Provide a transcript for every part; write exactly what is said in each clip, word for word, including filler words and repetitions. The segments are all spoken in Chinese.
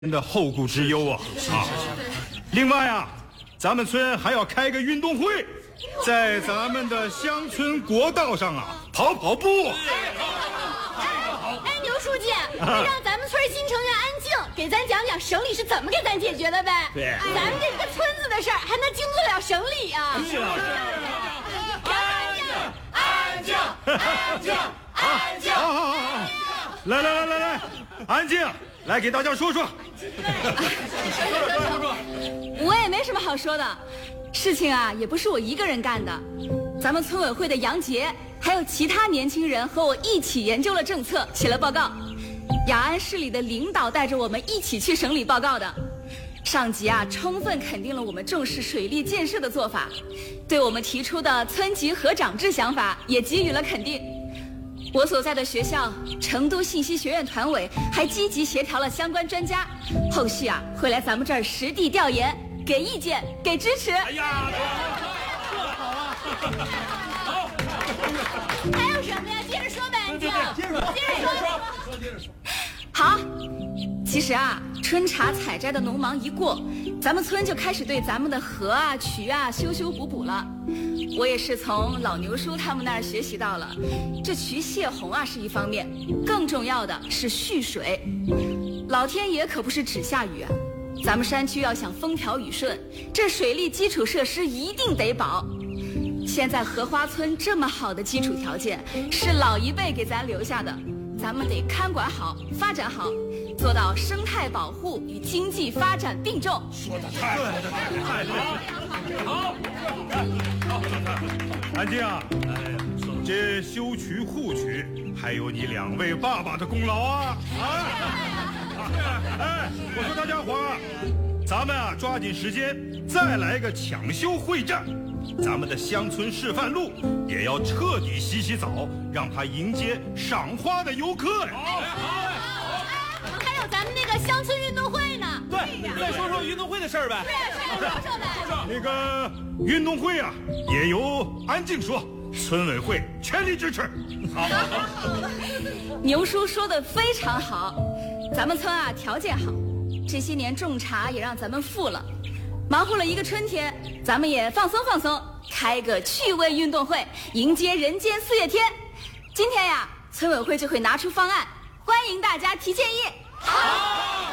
的后顾之忧啊啊！另外啊，咱们村还要开个运动会，在咱们的乡村国道上啊跑跑步。 哎，牛书记，让咱们村新成员安静，给咱讲讲省里是怎么给咱解决的呗？ 对， 咱们这个村子的事儿还能经得了省里啊？ 是啊。 安静，安静，安静，安静！ 好好好好，来来来来来，安静，来给大家说说。 我也没什么好说的，事情啊也不是我一个人干的，咱们村委会的杨杰还有其他年轻人和我一起研究了政策，写了报告。雅安市里的领导带着我们一起去省里报告的。上级啊充分肯定了我们重视水利建设的做法，对我们提出的村级合长制想法也给予了肯定。我所在的学校成都信息学院团委还积极协调了相关专家，后续啊会来咱们这儿实地调研，给意见，给支持。哎呀， 这好啊！好，还有什么呀？接着说呗，安静。接着说，接着说， 接着说。好，其实啊，春茶采摘的农忙一过，咱们村就开始对咱们的河啊、渠啊修修补补了。我也是从老牛叔他们那儿学习到了，这渠泄洪啊是一方面，更重要的是蓄水。老天爷可不是只下雨啊，咱们山区要想风调雨顺，这水利基础设施一定得保。现在荷花村这么好的基础条件，是老一辈给咱留下的，咱们得看管好、发展好，做到生态保护与经济发展并重。 说的太对了，太对了，好，好，安静啊！哎，这修渠护渠还有你两位爸爸的功劳啊！啊！哎，我说大家伙儿，咱们啊抓紧时间再来个抢修会战，咱们的乡村示范路也要彻底洗洗澡，让它迎接赏花的游客呀！ 好，还有咱们那个乡村运动会呢。 对，再说说运动会的事儿呗。 是是，说说呗。 那个运动会啊，也由安静说，村委会全力支持。好， 牛叔说的非常好，咱们村啊条件好，这些年种茶也让咱们富了，忙活了一个春天，咱们也放松放松，开个趣味运动会，迎接人间四月天。今天呀，村委会就会拿出方案，欢迎大家提建议。 好。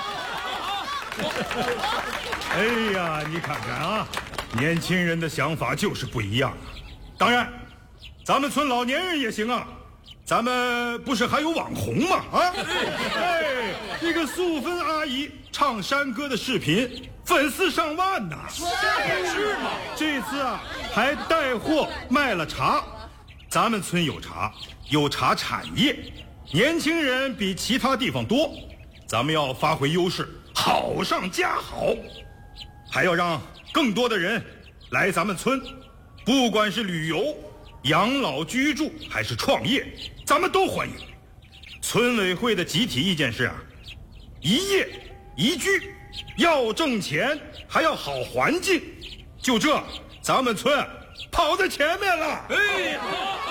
哎呀，你看看啊，年轻人的想法就是不一样啊。当然，咱们村老年人也行啊。咱们不是还有网红吗？啊，哎，那个素芬阿姨唱山歌的视频，粉丝上万呐！是吗？这次啊，还带货卖了茶。咱们村有茶，有茶产业，年轻人比其他地方多，咱们要发挥优势，好上加好，还要让更多的人来咱们村，不管是旅游、养老居住还是创业，咱们都欢迎。村委会的集体意见是啊，一业一居，要挣钱还要好环境，就这，咱们村跑在前面了。哎。